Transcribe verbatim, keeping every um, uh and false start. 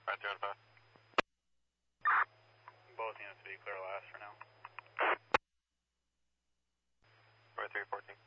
Right there on five. Both units be clear last for now. Right three fourteen.